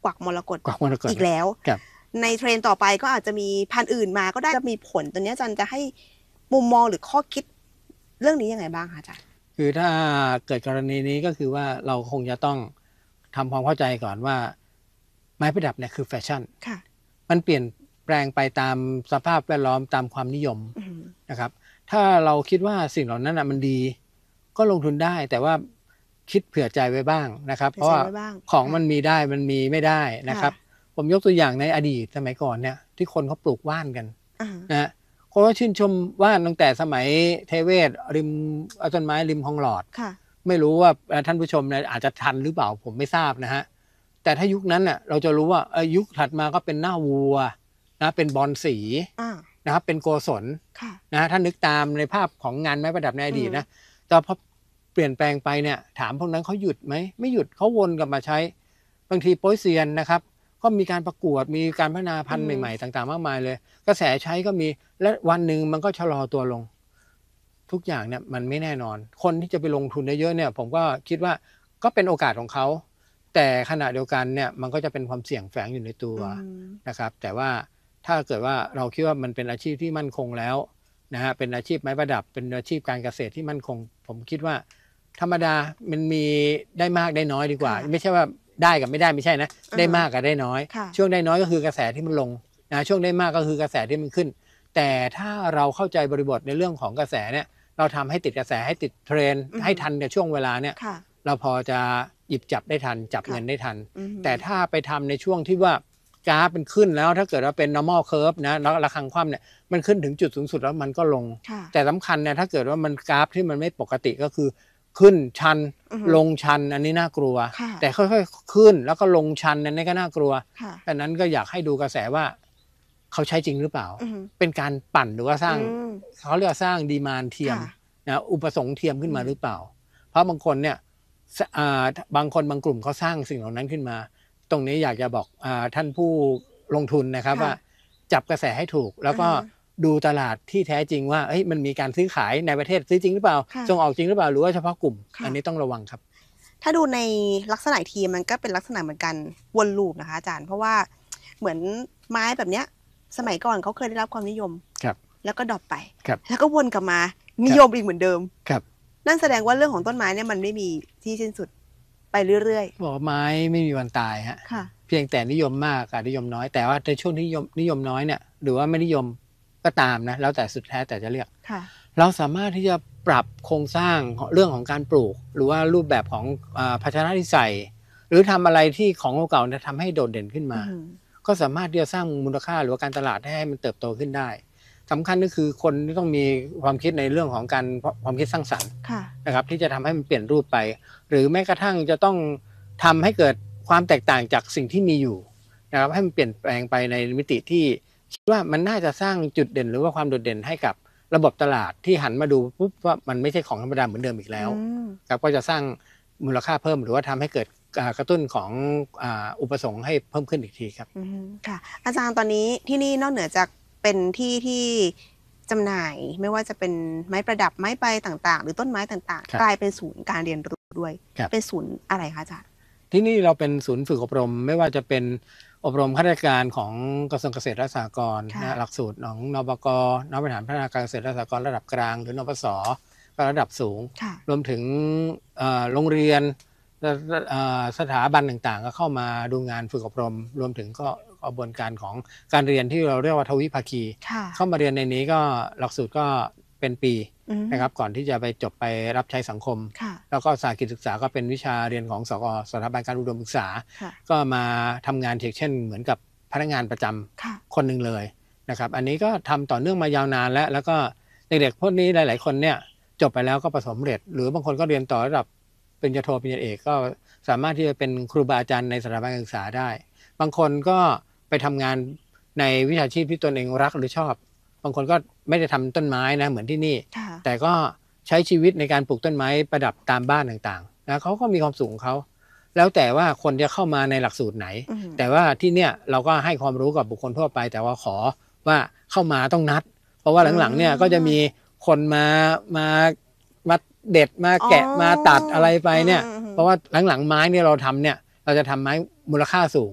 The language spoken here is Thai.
กวักมรกตอีกแล้ว ในเทรนต่อไปก็อาจจะมีพันธุ์อื่นมาก็ได้จะมีผลตัวนี้อาจารย์จะให้มุมมองหรือข้อคิดเรื่องนี้ยังไงบ้างคะอาจารย์คือถ้าเกิดกรณีนี้ก็คือว่าเราคงจะต้องทำความเข้าใจก่อนว่าไม้ประดับเนี่ยคือแฟชั่นมันเปลี่ยนแปลงไปตามสภาพแวดล้อมตามความนิยมนะครับถ้าเราคิดว่าสิ่งเหล่านั้นมันดีก็ลงทุนได้แต่ว่าคิดเผื่อใจไว้บ้างนะครับเพราะว่าของมันมีได้มันมีไม่ได้นะครับผมยกตัวอย่างในอดีตสมัยก่อนเนี่ยที่คนเขาปลูกว่านกันนะคนก็ชื่นชมว่านตั้งแต่สมัยเทเวศริมต้นไม้ริมคลองหลอดไม่รู้ว่าท่านผู้ชมอาจจะทันหรือเปล่าผมไม่ทราบนะฮะแต่ถ้ายุคนั้นน่ะเราจะรู้ว่ายุคถัดมาก็เป็นหน้าวัวนะเป็นบอลสีนะครับเป็นโกศลนะถ้านึกตามในภาพของงานไม้ประดับในอดีตนะแต่พอเปลี่ยนแปลงไปเนี่ยถามพวกนั้นเขาหยุดไหมไม่หยุดเขาวนกลับมาใช้บางทีโป๊ยเซียนนะครับก็มีการประกวดมีการพัฒนาพันธุ์ใหม่ๆต่างๆมากมายเลยกระแสใช้ก็มีและวันหนึ่งมันก็ชะลอตัวลงทุกอย่างเนี่ยมันไม่แน่นอนคนที่จะไปลงทุนเยอะๆเนี่ยผมก็คิดว่าก็เป็นโอกาสของเขาแต่ขณะเดียวกันเนี่ยมันก็จะเป็นความเสี่ยงแฝงอยู่ในตัวนะครับแต่ว่าถ้าเกิดว่าเราคิดว่ามันเป็นอาชีพที่มั่นคงแล้วนะฮะเป็นอาชีพไม้ประดับเป็นอาชีพการเกษตรที่มั่นคงผมคิดว่าธรรมดามันมีได้มากได้น้อยดีกว่าไม่ใช่ว่าได้กับไม่ได้ไม่ใช่นะได้มากกับได้น้อยช่วงได้น้อยก็คือกระแสที่มันลงนะช่วงได้มากก็คือกระแสที่มันขึ้นแต่ถ้าเราเข้าใจบริบทในเรื่องของกระแสเนี่ยเราทำให้ติดกระแสให้ติดเทรนให้ทันในช่วงเวลาเนี่ยเราพอจะหยิบจับได้ทันจับเงินได้ทันแต่ถ้าไปทำในช่วงที่ว่ากราฟมันขึ้นแล้วถ้าเกิดว่าเป็น normal curve นะแล้วระฆังคว่ำเนี่ยมันขึ้นถึงจุดสูงสุดแล้วมันก็ลงแต่สำคัญเนี่ยถ้าเกิดว่ามันกราฟที่มันไม่ปกติก็คือขึ้นชันลงชันอันนี้น่ากลัวแต่ค่อยๆขึ้นแล้วก็ลงชันอันนี้ก็น่ากลัวดังนั้นก็อยากให้ดูกระแสว่าเขาใช้จริงหรือเปล่าเป็นการปั่นหรือว่าสร้างเขาเรียกว่าสร้างดีมานด์เทียมนะอุปสงค์เทียมขึ้นมาหรือเปล่าเพราะบางคนเนี่ยบางคนบางกลุ่มเขาสร้างสิ่งเหล่านั้นขึ้นมาตรงนี้อยากจะบอกท่านผู้ลงทุนนะครับว่าจับกระแสให้ถูกแล้วก็ดูตลาดที่แท้จริงว่ามันมีการซื้อขายในประเทศซื้อจริงหรือเปล่าส่งออกจริงหรือเปล่าหรือว่าเฉพาะกลุ่มอันนี้ต้องระวังครับถ้าดูในลักษณะทีมันก็เป็นลักษณะเหมือนกันวนลูปนะคะอาจารย์เพราะว่าเหมือนไม้แบบเนี้ยสมัยก่อนเขาเคยได้รับความนิยมแล้วก็ดรอปไปแล้วก็วนกลับมานิยมอีกเหมือนเดิมนั่นแสดงว่าเรื่องของต้นไม้เนี่ยมันไม่มีที่สิ้นสุดไปเรื่อยๆบอกไม้ไม่มีวันตายฮะเพียงแต่นิยมมากกับนิยมน้อยแต่ว่าในช่วงนิยมน้อยเนี่ยหรือว่าไม่นิยมก็ตามนะแล้วแต่สุดแท้แต่จะเรียกเราสามารถที่จะปรับโครงสร้างเรื่องของการปลูกหรือว่ารูปแบบของภาชนะที่ใส่หรือทำอะไรที่ของเก่าๆทำให้โดดเด่นขึ้นมาก็สามารถที่จะสร้างมูลค่าหรือว่าการตลาดให้มันเติบโตขึ้นได้สำคัญก็คือคนที่ต้องมีความคิดในเรื่องของการความคิดสร้างสรรค์นะครับที่จะทำให้มันเปลี่ยนรูปไปหรือแม้กระทั่งจะต้องทำให้เกิดความแตกต่างจากสิ่งที่มีอยู่นะครับให้มันเปลี่ยนแปลงไปในมิติที่คิดว่ามันน่าจะสร้างจุดเด่นหรือว่าความโดดเด่นให้กับระบบตลาดที่หันมาดูปุ๊บว่ามันไม่ใช่ของธรรมดาเหมือนเดิมอีกแล้วครับก็จะสร้างมูลค่าเพิ่มหรือว่าทำให้เกิดกระตุ้นของอุปสงค์ให้เพิ่มขึ้นอีกทีครับค่ะอาจารย์ตอนนี้ที่นี่นอกเหนือจากเป็นที่ที่จำหน่ายไม่ว่าจะเป็นไม้ประดับไม้ใบต่างๆหรือต้นไม้ต่างๆกลายเป็นศูนย์การเรียนรู้ด้วยเป็นศูนย์อะไรคะอาจารย์ที่นี่เราเป็นศูนย์ฝึกอบรมไม่ว่าจะเป็นอบรมข้าราชการของกระทรวงเกษตรและสหกรณ์หลักสูตรของนบก.นักบริหารพัฒนาการเกษตรและสหกรณ์ระดับกลางหรือนปส.ระดับสูงรวมถึงโรงเรียนสถาบันต่างๆก็เข้ามาดูงานฝึกอบรมรวมถึงก็กระบวนการของการเรียนที่เราเรียกว่าทวิภาคีเข้ามาเรียนในนี้ก็หลักสูตรก็เป็นปีนะครับก่อนที่จะไปจบไปรับใช้สังคมแล้วก็สากิจศึกษาก็เป็นวิชาเรียนของสก.สถาบันการอุดมศึกษาก็มาทำงานเช่นเหมือนกับพนักงานประจำคนหนึ่งเลยนะครับอันนี้ก็ทำต่อเนื่องมายาวนานแล้วก็เด็กๆพวกนี้หลายๆคนเนี่ยจบไปแล้วก็ประสบความสำเร็จหรือบางคนก็เรียนต่อระดับปริญญาโทปริญญาเอกก็สามารถที่จะเป็นครูบาอาจารย์ในสถาบันการศึกษาได้บางคนก็ไปทำงานในวิชาชีพที่ตนเองรักหรือชอบบางคนก็ไม่ได้ทำต้นไม้นะเหมือนที่นี่แต่ก็ใช้ชีวิตในการปลูกต้นไม้ประดับตามบ้านต่างๆนะเขาก็มีความสุขของเขาแล้วแต่ว่าคนจะเข้ามาในหลักสูตรไหนแต่ว่าที่เนี่ยเราก็ให้ความรู้กับบุคคลทั่วไปแต่ว่าขอว่าเข้ามาต้องนัดเพราะว่าหลังๆเนี่ยก็จะมีคนมาเด็ดมาแกะมาตัดอะไรไปเนี่ยเพราะว่าหลังๆไม้เนี่ยเราทำเนี่ยเราจะทำไม้มูลค่าสูง